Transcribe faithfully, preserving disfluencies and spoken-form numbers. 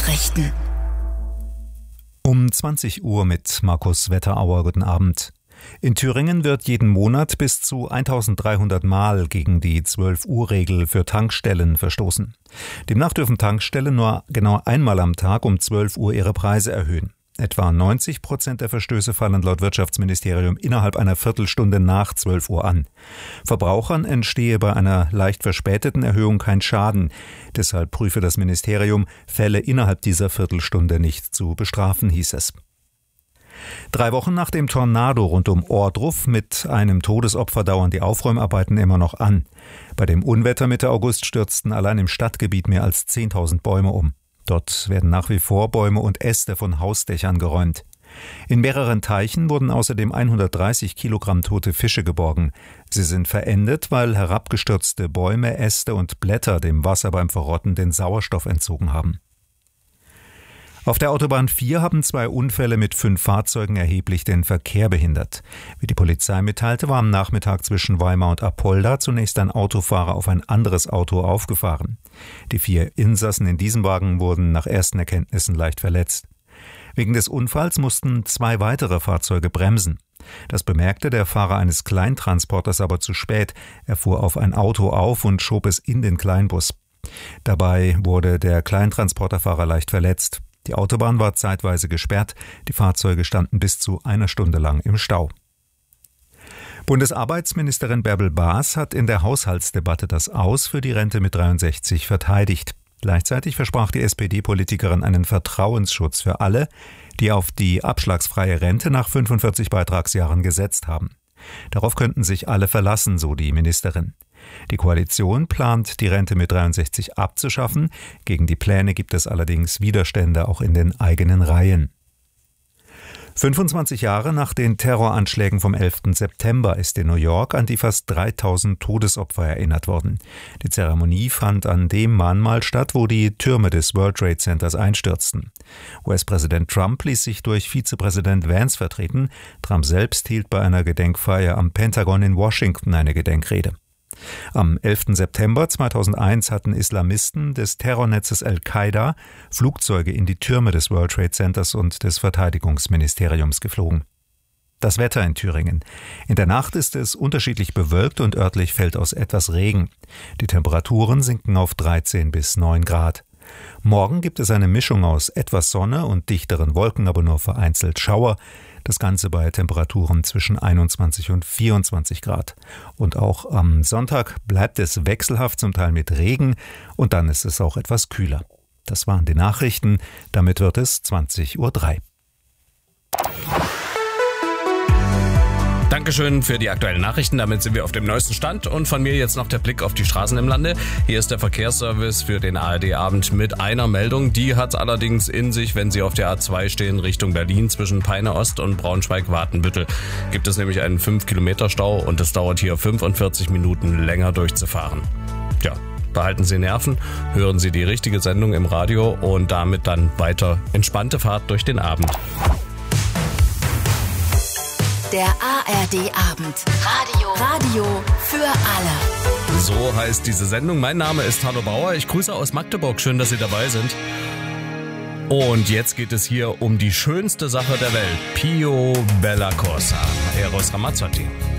Nachrichten. Um zwanzig Uhr mit Markus Wetterauer. Guten Abend. In Thüringen wird jeden Monat bis zu eintausenddreihundert Mal gegen die zwölf-Uhr-Regel für Tankstellen verstoßen. Demnach dürfen Tankstellen nur genau einmal am Tag um zwölf Uhr ihre Preise erhöhen. Etwa neunzig Prozent der Verstöße fallen laut Wirtschaftsministerium innerhalb einer Viertelstunde nach zwölf Uhr an. Verbrauchern entstehe bei einer leicht verspäteten Erhöhung kein Schaden. Deshalb prüfe das Ministerium, Fälle innerhalb dieser Viertelstunde nicht zu bestrafen, hieß es. Drei Wochen nach dem Tornado rund um Ohrdruf mit einem Todesopfer dauern die Aufräumarbeiten immer noch an. Bei dem Unwetter Mitte August stürzten allein im Stadtgebiet mehr als zehntausend Bäume um. Dort werden nach wie vor Bäume und Äste von Hausdächern geräumt. In mehreren Teichen wurden außerdem hundertdreißig Kilogramm tote Fische geborgen. Sie sind verendet, weil herabgestürzte Bäume, Äste und Blätter dem Wasser beim Verrotten den Sauerstoff entzogen haben. Auf der Autobahn vier haben zwei Unfälle mit fünf Fahrzeugen erheblich den Verkehr behindert. Wie die Polizei mitteilte, war am Nachmittag zwischen Weimar und Apolda zunächst ein Autofahrer auf ein anderes Auto aufgefahren. Die vier Insassen in diesem Wagen wurden nach ersten Erkenntnissen leicht verletzt. Wegen des Unfalls mussten zwei weitere Fahrzeuge bremsen. Das bemerkte der Fahrer eines Kleintransporters aber zu spät. Er fuhr auf ein Auto auf und schob es in den Kleinbus. Dabei wurde der Kleintransporterfahrer leicht verletzt. Die Autobahn war zeitweise gesperrt, die Fahrzeuge standen bis zu einer Stunde lang im Stau. Bundesarbeitsministerin Bärbel Baas hat in der Haushaltsdebatte das Aus für die Rente mit dreiundsechzig verteidigt. Gleichzeitig versprach die S P D-Politikerin einen Vertrauensschutz für alle, die auf die abschlagsfreie Rente nach fünfundvierzig Beitragsjahren gesetzt haben. Darauf könnten sich alle verlassen, so die Ministerin. Die Koalition plant, die Rente mit dreiundsechzig abzuschaffen. Gegen die Pläne gibt es allerdings Widerstände auch in den eigenen Reihen. fünfundzwanzig Jahre nach den Terroranschlägen vom elften September ist in New York an die fast dreitausend Todesopfer erinnert worden. Die Zeremonie fand an dem Mahnmal statt, wo die Türme des World Trade Centers einstürzten. U S-Präsident Trump ließ sich durch Vizepräsident Vance vertreten. Trump selbst hielt bei einer Gedenkfeier am Pentagon in Washington eine Gedenkrede. Am elften September zweitausendeins hatten Islamisten des Terrornetzes Al-Qaida Flugzeuge in die Türme des World Trade Centers und des Verteidigungsministeriums geflogen. Das Wetter in Thüringen. In der Nacht ist es unterschiedlich bewölkt und örtlich fällt aus etwas Regen. Die Temperaturen sinken auf dreizehn bis neun Grad. Morgen gibt es eine Mischung aus etwas Sonne und dichteren Wolken, aber nur vereinzelt Schauer. Das Ganze bei Temperaturen zwischen einundzwanzig und vierundzwanzig Grad. Und auch am Sonntag bleibt es wechselhaft, zum Teil mit Regen, und dann ist es auch etwas kühler. Das waren die Nachrichten. Damit wird es zwanzig Uhr drei. Dankeschön für die aktuellen Nachrichten. Damit sind wir auf dem neuesten Stand. Und von mir jetzt noch der Blick auf die Straßen im Lande. Hier ist der Verkehrsservice für den A R D-Abend mit einer Meldung. Die hat allerdings in sich, wenn Sie auf der A zwei stehen, Richtung Berlin zwischen Peine Ost und Braunschweig-Watenbüttel. Gibt es nämlich einen fünf Kilometer Stau und es dauert hier fünfundvierzig Minuten länger durchzufahren. Ja, behalten Sie Nerven, hören Sie die richtige Sendung im Radio und damit dann weiter entspannte Fahrt durch den Abend. Der A R D-Abend. Radio. Radio für alle. So heißt diese Sendung. Mein Name ist Hanno Bauer. Ich grüße aus Magdeburg. Schön, dass Sie dabei sind. Und jetzt geht es hier um die schönste Sache der Welt. Pio Bella Corsa. Eros Ramazzotti.